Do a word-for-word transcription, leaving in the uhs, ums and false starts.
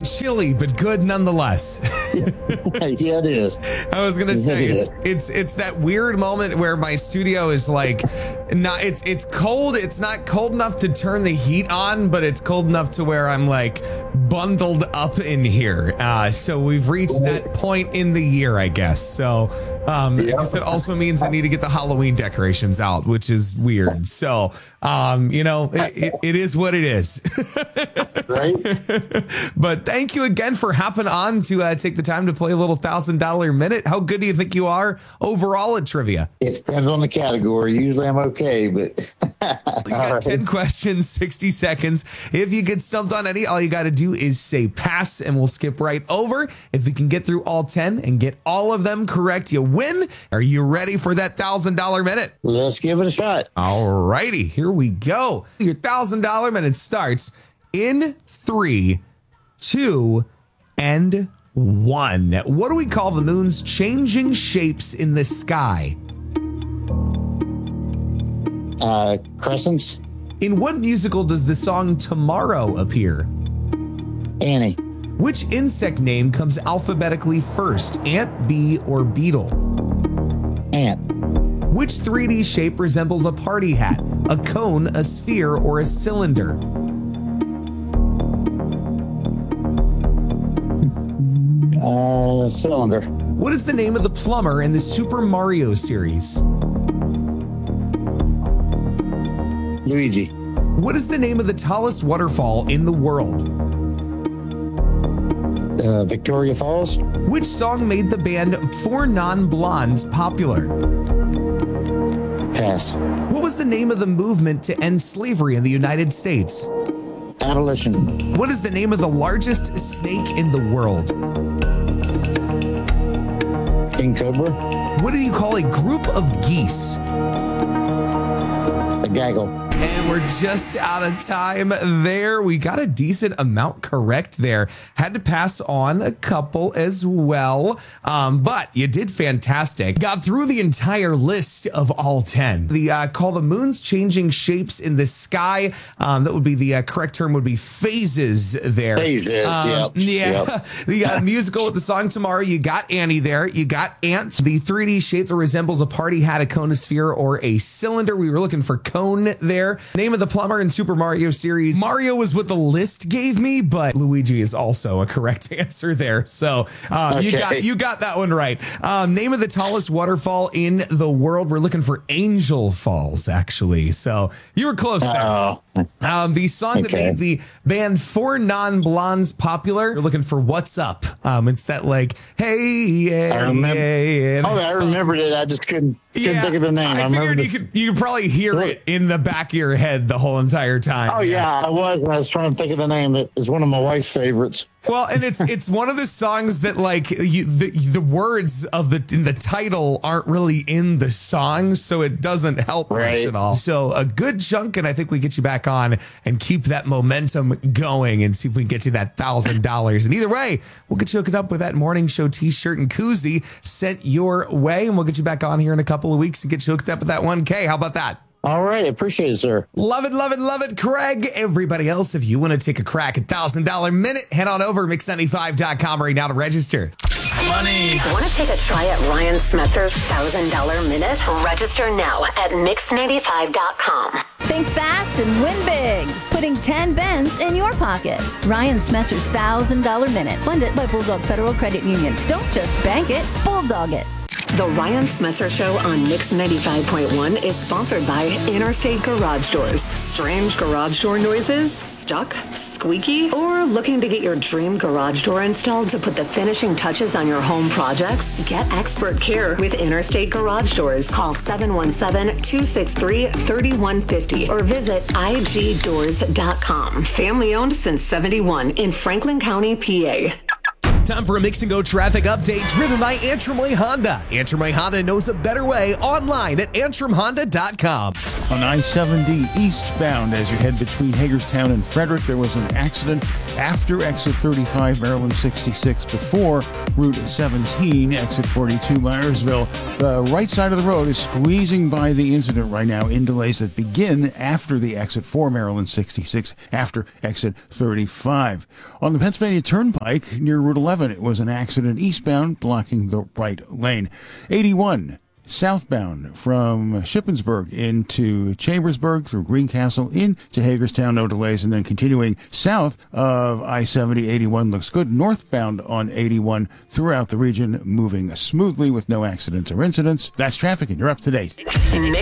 chilly, but good nonetheless. Yeah, it is. I was gonna say Yeah. it's it's it's that weird moment where my studio is like, not it's it's cold. It's not cold enough to turn the heat on, but it's cold enough to where I'm like bundled up in here. Uh, so we've reached that point in the year, I guess. So um, I guess it also means I need to get the Halloween decorations out, which is weird. So um, you know, it, it, it is what it is. Right? But thank you again for hopping on to uh, take the time to play a little thousand dollar minute. How good do you think you are overall at trivia? It depends on the category. Usually I'm okay, but You got right. ten questions, sixty seconds. If you get stumped on any, all you got to do is say pass and we'll skip right over. If you can get through all ten and get all of them correct, you win. Are you ready for that thousand dollar minute? Let's give it a shot. All righty, here we go. Your thousand dollar minute starts in three, two, and one. What do we call the moon's changing shapes in the sky? Uh, crescents, In what musical does the song Tomorrow appear? Annie, Which insect name comes alphabetically first, ant, bee, or beetle? ant, Which three D shape resembles a party hat? A cone, a sphere, or a cylinder? uh, cylinder, What is the name of the plumber in the Super Mario series? Luigi, What is the name of the tallest waterfall in the world? uh, Victoria Falls, Which song made the band Four Non-Blondes popular? pass, What was the name of the movement to end slavery in the United States? abolition, What is the name of the largest snake in the world? king cobra, What do you call a group of geese? a gaggle. And we're just out of time there. We got a decent amount correct there. Had to pass on a couple as well. Um, but you did fantastic. Got through the entire list of all ten. The uh, call the moon's changing shapes in the sky. Um, that would be the uh, correct term would be phases there. Phases, Um, yep, Yeah. yep. You got musical with the song Tomorrow. You got Annie there. You got Ant, the three D shape that resembles a party hat, a cone, a sphere, or a cylinder. We were looking for cone there. Name of the plumber in Super Mario series. Mario was what the list gave me, but Luigi is also a correct answer there. So um, you Okay. got you got that one right. Um, name of the tallest waterfall in the world. We're looking for Angel Falls, actually. So you were close there. Oh, Um, the song that Okay. made the band Four Non-Blondes popular. You're looking for What's Up. Um, it's that like, hey, yeah, I remember. yeah, yeah, oh, that I song. remembered it. I just couldn't, couldn't think of the name. I, I, figured remember you this- could you could probably hear it in the back of your head the whole entire time. Oh yeah, I was. I was trying to think of the name. It is one of my wife's favorites. Well, and it's it's one of the songs that like you the the words of the in the title aren't really in the song, so it doesn't help much Right. at all. So a good chunk, and I think we get you back on and keep that momentum going and see if we can get you that thousand dollars. And either way, we'll get you hooked up with that morning show T-shirt and koozie sent your way, and we'll get you back on here in a couple of weeks and get you hooked up with that one K. How about that? All right, appreciate it, sir. Love it, love it, love it, Craig. Everybody else, if you want to take a crack at one thousand dollar minute, head on over to mix ninety-five dot com right now to register. Money. Want to take a try at Ryan Smetzer's one thousand dollar minute? Register now at mix ninety-five dot com. Think fast and win big. Putting ten bends in your pocket. Ryan Smetzer's one thousand dollar minute. Funded by Bulldog Federal Credit Union. Don't just bank it, bulldog it. The Ryan Smetzer Show on Mix ninety-five point one is sponsored by Interstate Garage Doors. Strange garage door noises? Stuck? Squeaky? Or looking to get your dream garage door installed to put the finishing touches on your home projects? Get expert care with Interstate Garage Doors. Call seven one seven, two six three, three one five zero or visit I G doors dot com. Family owned since seventy-one in Franklin County, P A. Time for a Mix and Go traffic update driven by Antrim Way Honda. Antrim Way Honda knows a better way online at antrim honda dot com. On I seventy eastbound, as you head between Hagerstown and Frederick, there was an accident after exit thirty-five, Maryland sixty-six, before Route seventeen, exit forty-two, Myersville. The right side of the road is squeezing by the incident right now in delays that begin after the exit for Maryland sixty-six, after exit thirty-five. On the Pennsylvania Turnpike near Route eleven, it was an accident eastbound blocking the right lane. eighty-one southbound from Shippensburg into Chambersburg through Greencastle into Hagerstown, no delays, and then continuing south of I seventy. eighty-one looks good. Northbound on eighty-one throughout the region, moving smoothly with no accidents or incidents. That's traffic, and you're up to date.